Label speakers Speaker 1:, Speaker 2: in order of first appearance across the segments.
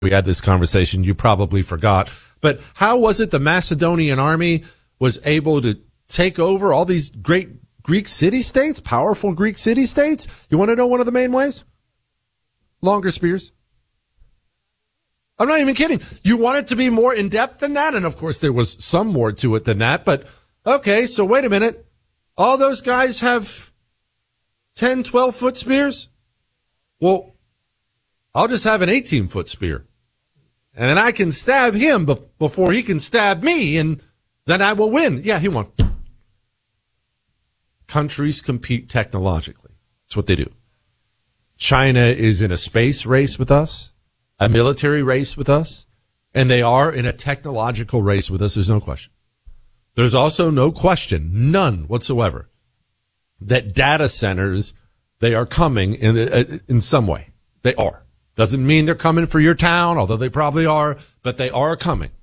Speaker 1: we had this conversation. You probably forgot. But how was it the Macedonian army was able to take over all these great Greek city-states, powerful Greek city-states? You want to know one of the main ways? Longer spears. I'm not even kidding. You want it to be more in-depth than that? And, of course, there was some more to it than that. But, okay, so wait a minute. All those guys have 10, 12-foot spears? Well, I'll just have an 18-foot spear. And then I can stab him before he can stab me, and then I will win. Yeah, he won. Countries compete technologically. That's what they do. China is in a space race with us, a military race with us, and they are in a technological race with us. There's no question. There's also no question, none whatsoever, that data centers, they are coming in some way. They are. Doesn't mean they're coming for your town, although they probably are, but they are coming.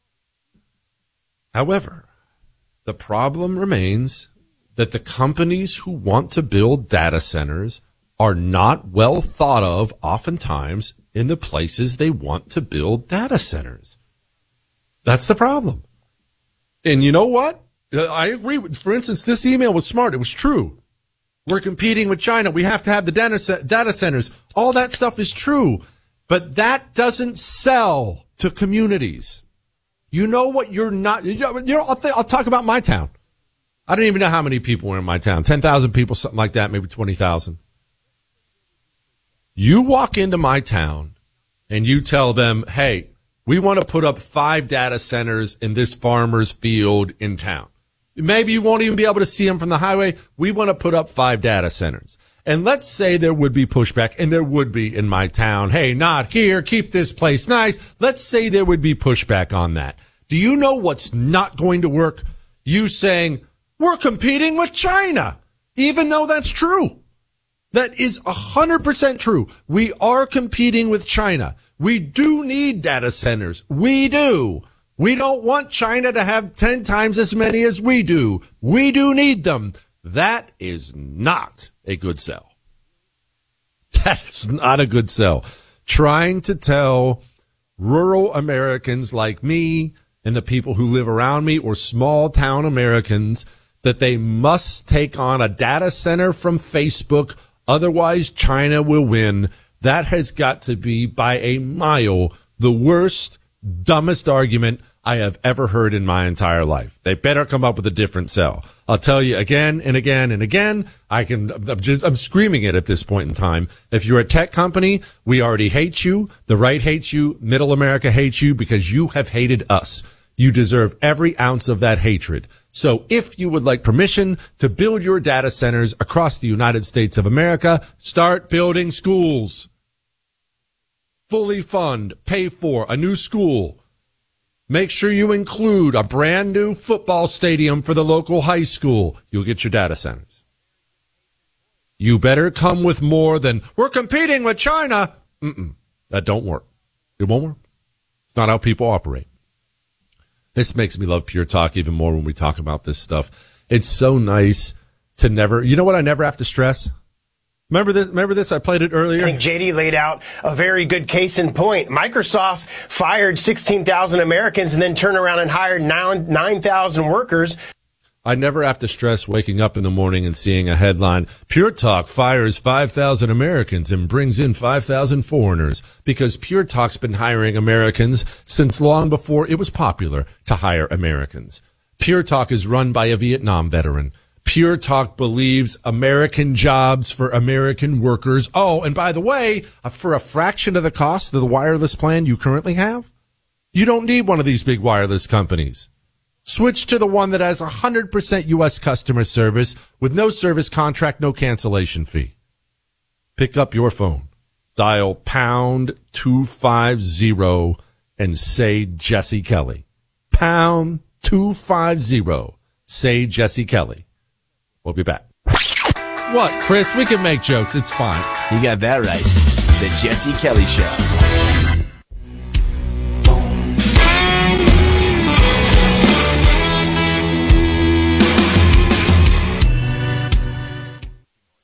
Speaker 1: However, the problem remains that the companies who want to build data centers are not well thought of oftentimes in the places they want to build data centers. That's the problem. And you know what? I agree with, for instance, this email was smart. It was true. We're competing with China. We have to have the data centers. All that stuff is true. But that doesn't sell to communities. You know what you're not, I'll talk about my town. I don't even know how many people were in my town. 10,000 people, something like that, maybe 20,000. You walk into my town and you tell them, hey, we want to put up 5 data centers in this farmer's field in town. Maybe you won't even be able to see them from the highway. We want to put up 5 data centers. And let's say there would be pushback, and there would be in my town. Hey, not here. Keep this place nice. Let's say there would be pushback on that. Do you know what's not going to work? You saying, we're competing with China, even though that's true. That is 100% true. We are competing with China. We do need data centers. We do. We don't want China to have 10 times as many as we do. We do need them. That is not a good sell. That's not a good sell. Trying to tell rural Americans like me and the people who live around me, or small town Americans, that they must take on a data center from Facebook, otherwise China will win. That has got to be by a mile the worst, dumbest argument I have ever heard in my entire life. They better come up with a different sell. I'll tell you again and again and again. I'm screaming it at this point in time. If you're a tech company, we already hate you. The right hates you. Middle America hates you because you have hated us. You deserve every ounce of that hatred. So if you would like permission to build your data centers across the United States of America, start building schools. Fully fund, pay for a new school. Make sure you include a brand new football stadium for the local high school. You'll get your data centers. You better come with more than, we're competing with China. That don't work. It won't work. It's not how people operate. This makes me love Pure Talk even more when we talk about this stuff. It's so nice to never, you know what I never have to stress? Remember this? I played it earlier.
Speaker 2: I think JD laid out a very good case in point. Microsoft fired 16,000 Americans and then turned around and hired 9,000 workers.
Speaker 1: I never have to stress waking up in the morning and seeing a headline, Pure Talk fires 5,000 Americans and brings in 5,000 foreigners, because Pure Talk's been hiring Americans since long before it was popular to hire Americans. Pure Talk is run by a Vietnam veteran. Pure Talk believes American jobs for American workers. Oh, and by the way, for a fraction of the cost of the wireless plan you currently have, you don't need one of these big wireless companies. Switch to the one that has 100% U.S. customer service with no service contract, no cancellation fee. Pick up your phone, dial pound 250 and say Jesse Kelly. Pound 250, say Jesse Kelly. We'll be back. What, Chris? We can make jokes. It's fine.
Speaker 3: You got that right. The Jesse Kelly Show.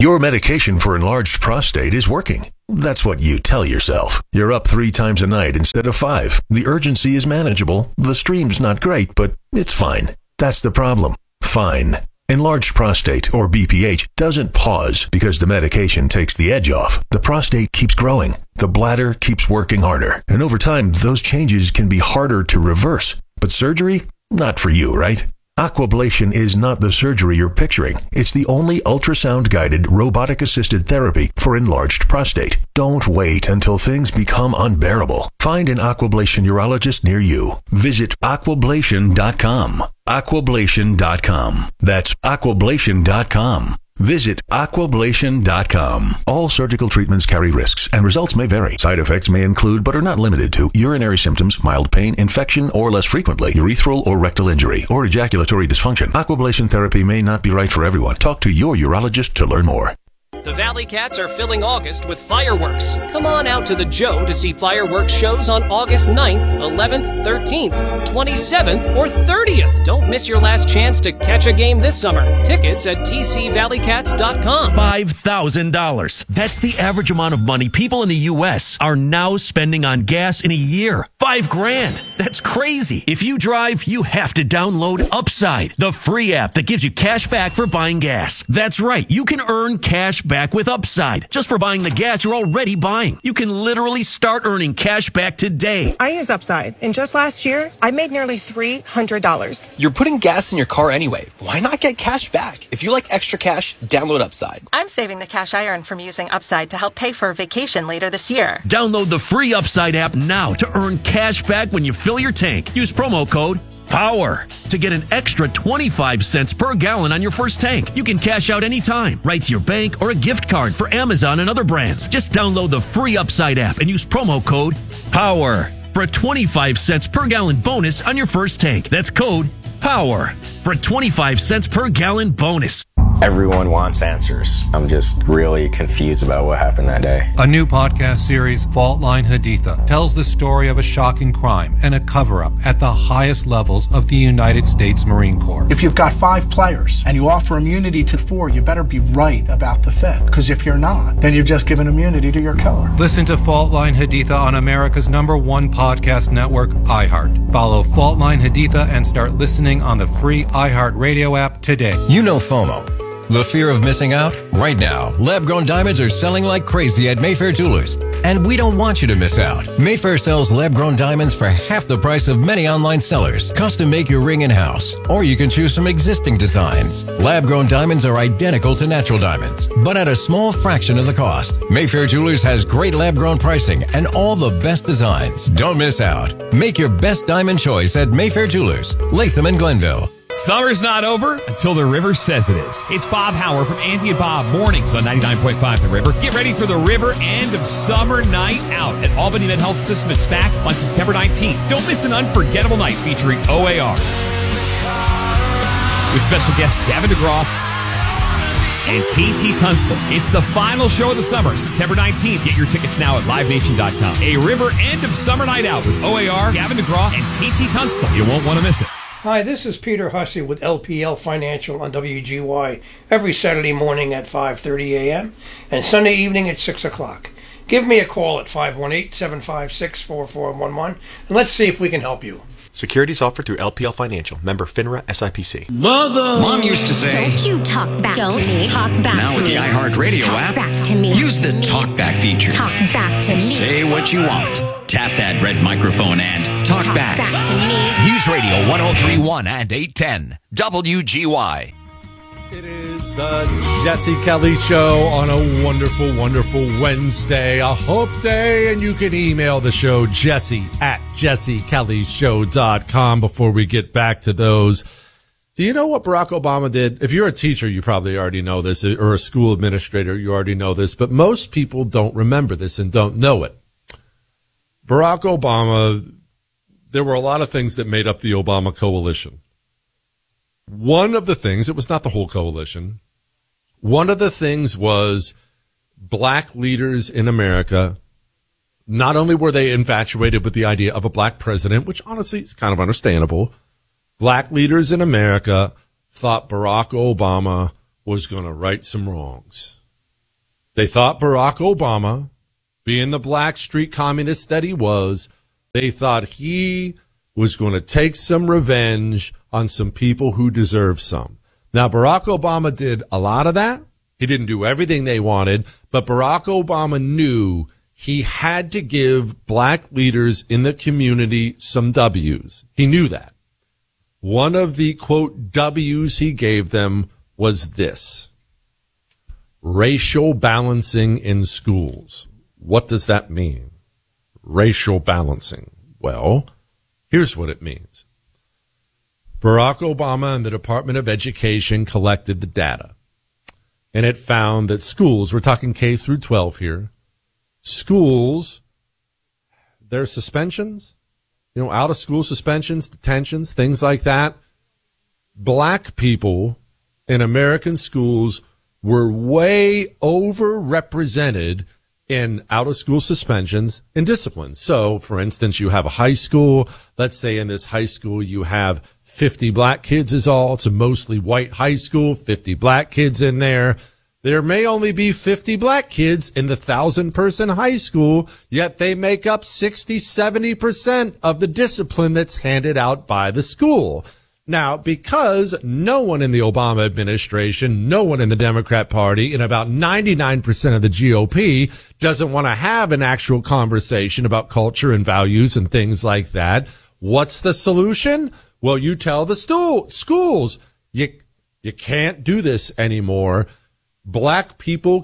Speaker 4: Your medication for enlarged prostate is working. That's what you tell yourself. You're up 3 times a night instead of 5. The urgency is manageable. The stream's not great, but it's fine. That's the problem. Fine. Enlarged prostate, or BPH, doesn't pause because the medication takes the edge off. The prostate keeps growing. The bladder keeps working harder. And over time, those changes can be harder to reverse. But surgery? Not for you, right? Aquablation is not the surgery you're picturing. It's the only ultrasound-guided, robotic-assisted therapy for enlarged prostate. Don't wait until things become unbearable. Find an Aquablation urologist near you. Visit aquablation.com. Aquablation.com. That's aquablation.com. Visit aquablation.com. All surgical treatments carry risks, and results may vary. Side effects may include, but are not limited to, urinary symptoms, mild pain, infection, or less frequently, urethral or rectal injury, or ejaculatory dysfunction. Aquablation therapy may not be right for everyone. Talk to your urologist to learn more.
Speaker 5: The Valley Cats are filling August with fireworks. Come on out to the Joe to see fireworks shows on August 9th, 11th, 13th, 27th, or 30th. Don't miss your last chance to catch a game this summer. Tickets at tcvalleycats.com.
Speaker 6: $5,000. That's the average amount of money people in the U.S. are now spending on gas in a year. $5,000. That's crazy. If you drive, you have to download Upside, the free app that gives you cash back for buying gas. That's right. You can earn cash back with Upside just for buying the gas you're already buying. You can literally start earning cash back today.
Speaker 7: I use Upside, and just last year, I made nearly $300.
Speaker 8: You're putting gas in your car anyway. Why not get cash back? If you like extra cash, download Upside.
Speaker 7: I'm saving the cash I earn from using Upside to help pay for a vacation later this year.
Speaker 6: Download the free Upside app now to earn cash back when you fill your tank. Use promo code POWER to get an extra 25 cents per gallon on your first tank. You can cash out anytime, right to your bank or a gift card for Amazon and other brands. Just download the free Upside app and use promo code POWER for a 25 cents per gallon bonus on your first tank. That's code POWER for a 25 cents per gallon bonus.
Speaker 9: Everyone wants answers. I'm just really confused about what happened that day.
Speaker 10: A new podcast series, Fault Line Haditha, tells the story of a shocking crime and a cover-up at the highest levels of the United States Marine Corps.
Speaker 11: If you've got 5 players and you offer immunity to 4, you better be right about the 5th. Because if you're not, then you've just given immunity to your killer.
Speaker 10: Listen to Fault Line Haditha on America's #1 podcast network, iHeart. Follow Fault Line Haditha and start listening on the free iHeart Radio app today.
Speaker 12: You know FOMO. The fear of missing out? Right now, lab-grown diamonds are selling like crazy at Mayfair Jewelers. And we don't want you to miss out. Mayfair sells lab-grown diamonds for half the price of many online sellers. Custom make your ring in-house. Or you can choose from existing designs. Lab-grown diamonds are identical to natural diamonds, but at a small fraction of the cost. Mayfair Jewelers has great lab-grown pricing and all the best designs. Don't miss out. Make your best diamond choice at Mayfair Jewelers, Latham and Glenville.
Speaker 13: Summer's not over until the River says it is. It's Bob Howard from Andy and Bob Mornings on 99.5 The River. Get ready for the River End of Summer Night Out at Albany Med Health System at SPAC on September 19th. Don't miss an unforgettable night featuring OAR. With special guests Gavin DeGraw and KT Tunstall. It's the final show of the summer, September 19th. Get your tickets now at livenation.com. A River End of Summer Night Out with OAR, Gavin DeGraw, and KT Tunstall. You won't want to miss it.
Speaker 14: Hi, this is Peter Hussey with LPL Financial on WGY every Saturday morning at 5:30 a.m. and Sunday evening at 6 o'clock. Give me a call at 518-756-4411 and let's see if we can help you.
Speaker 15: Securities offered through LPL Financial, member FINRA SIPC.
Speaker 16: Mother! Mom used to say,
Speaker 17: "Don't you talk back to me. Talk back
Speaker 16: now
Speaker 17: to
Speaker 16: with
Speaker 17: me.
Speaker 16: the iHeartRadio
Speaker 17: Talk
Speaker 16: app,
Speaker 17: back to me.
Speaker 16: use the TalkBack feature.
Speaker 17: Talk back to me.
Speaker 16: Say what you want. Tap that red microphone and talk back.
Speaker 17: Back to me.
Speaker 3: News Radio 103.1 and 810 WGY.
Speaker 1: It is the Jesse Kelly Show on a wonderful, wonderful Wednesday, a hope day, and you can email the show, jesse@jessekellyshow.com. Before we get back to those, do you know what Barack Obama did? If you're a teacher, you probably already know this, or a school administrator, you already know this, but most people don't remember this and don't know it. Barack Obama, there were a lot of things that made up the Obama coalition. One of the things, it was not the whole coalition, one of the things was black leaders in America. Not only were they infatuated with the idea of a black president, which honestly is kind of understandable, black leaders in America thought Barack Obama was going to right some wrongs. They thought Barack Obama, being the black street communist that he was, they thought he was going to take some revenge on some people who deserve some. Now, Barack Obama did a lot of that. He didn't do everything they wanted, but Barack Obama knew he had to give black leaders in the community some W's. He knew that. One of the, quote, W's he gave them was this: racial balancing in schools. What does that mean? Racial balancing. Well, here's what it means. Barack Obama and the Department of Education collected the data, and it found that schools, we're talking K through 12 here, schools, their suspensions, out of school suspensions, detentions, things like that, black people in American schools were way overrepresented in out-of-school suspensions and disciplines. So, for instance, you have a high school. Let's say in this high school you have 50 black kids is all. It's a mostly white high school, 50 black kids in there. There may only be 50 black kids in the 1,000-person high school, yet they make up 60-70% of the discipline that's handed out by the school. Now, because no one in the Obama administration, no one in the Democrat Party, and about 99% of the GOP doesn't want to have an actual conversation about culture and values and things like that, what's the solution? Well, you tell the schools, you can't do this anymore. Black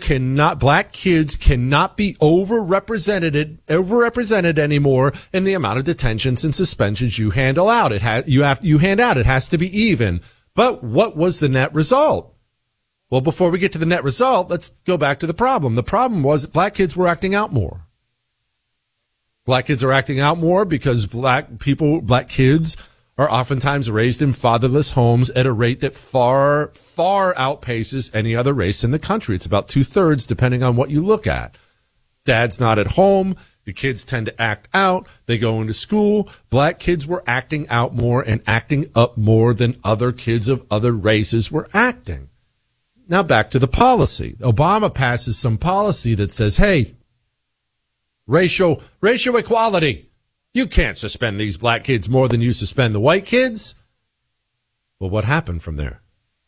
Speaker 1: kids cannot be overrepresented anymore in the amount of detentions and suspensions you hand out. It has to be even. But what was the net result? Well, before we get to the net result, let's go back to the problem. The problem was that black kids were acting out more. Black kids are acting out more because black kids are oftentimes raised in fatherless homes at a rate that far, far outpaces any other race in the country. It's about 2/3, depending on what you look at. Dad's not at home. The kids tend to act out. They go into school. Black kids were acting out more and acting up more than other kids of other races were acting. Now back to the policy. Obama passes some policy that says, hey, racial equality. You can't suspend these black kids more than you suspend the white kids. Well, what happened from there?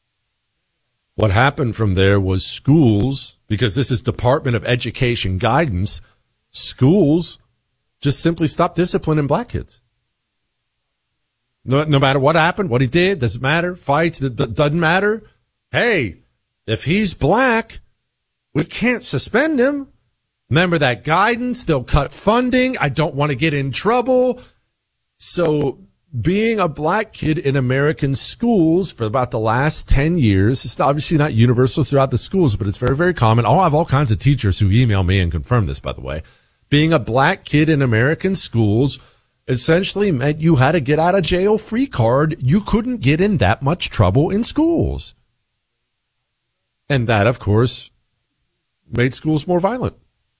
Speaker 1: What happened from there was schools, because this is Department of Education guidance, schools just simply stopped disciplining black kids. No matter what happened, what he did, doesn't matter. Fights, doesn't matter. Hey, if he's black, we can't suspend him. Remember that guidance, they'll cut funding. I don't want to get in trouble. So being a black kid in American schools for about the last 10 years, it's obviously not universal throughout the schools, but it's very, very common. I have all kinds of teachers who email me and confirm this, by the way. Being a black kid in American schools essentially meant you had a get out of jail free card. You couldn't get in that much trouble in schools. And that, of course, made schools more violent.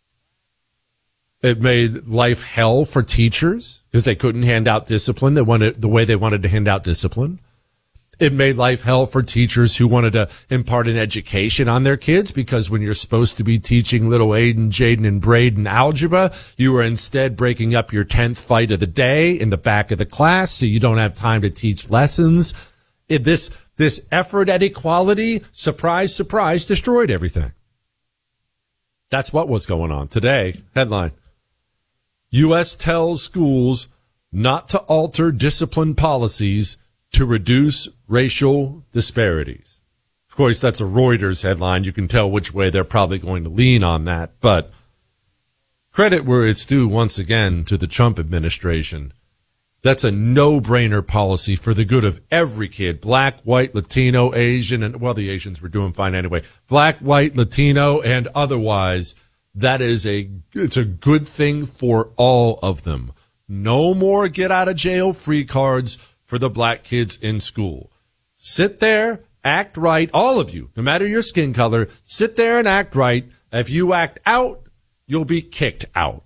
Speaker 1: It made life hell for teachers because they couldn't hand out discipline the way they wanted to hand out discipline. It made life hell for teachers who wanted to impart an education on their kids, because when you're supposed to be teaching little Aiden, Jaden, and Braden algebra, you were instead breaking up your 10th fight of the day in the back of the class so you don't have time to teach lessons. This effort at equality, surprise, surprise, destroyed everything. That's what was going on. Today, headline: U.S. tells schools not to alter discipline policies to reduce racial disparities. Of course, that's a Reuters headline. You can tell which way they're probably going to lean on that. But credit where it's due once again to the Trump administration. That's a no-brainer policy for the good of every kid, black, white, Latino, Asian, and, well, the Asians were doing fine anyway. Black, white, Latino, and otherwise. It's a good thing for all of them. No more get out of jail free cards for the black kids in school. Sit there, act right, all of you, no matter your skin color, sit there and act right. If you act out, you'll be kicked out.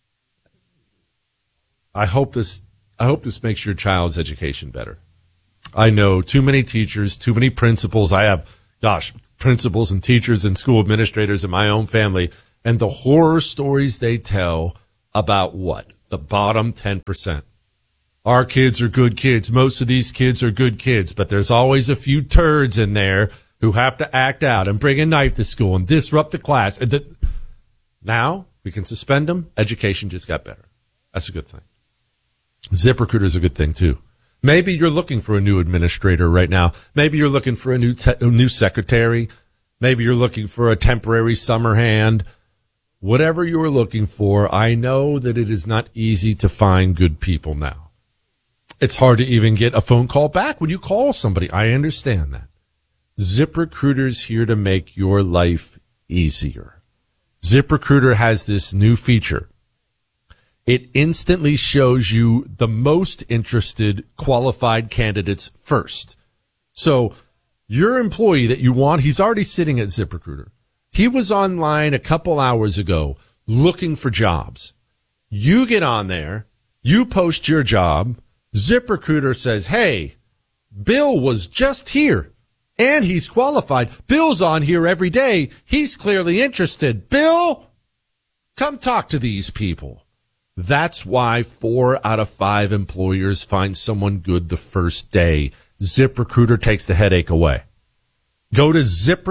Speaker 1: I hope this makes your child's education better. I know too many teachers, too many principals. I have, principals and teachers and school administrators in my own family, and the horror stories they tell about what? The bottom 10%. Our kids are good kids. Most of these kids are good kids, but there's always a few turds in there who have to act out and bring a knife to school and disrupt the class. Now we can suspend them. Education just got better. That's a good thing. ZipRecruiter is a good thing too. Maybe you're looking for a new administrator right now. Maybe you're looking for a new secretary. Maybe you're looking for a temporary summer hand. Whatever you're looking for, I know that it is not easy to find good people now. It's hard to even get a phone call back when you call somebody. I understand that. ZipRecruiter's here to make your life easier. ZipRecruiter has this new feature. It instantly shows you the most interested qualified candidates first. So your employee that you want, he's already sitting at ZipRecruiter. He was online a couple hours ago looking for jobs. You get on there, you post your job. ZipRecruiter says, hey, Bill was just here and he's qualified. Bill's on here every day. He's clearly interested. Bill, come talk to these people. That's why 4 out of 5 employers find someone good the first day. ZipRecruiter takes the headache away. Go to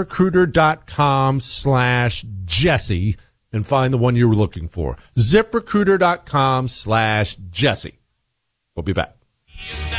Speaker 1: ZipRecruiter.com/Jesse and find the one you were looking for. ZipRecruiter.com/Jesse. We'll be back.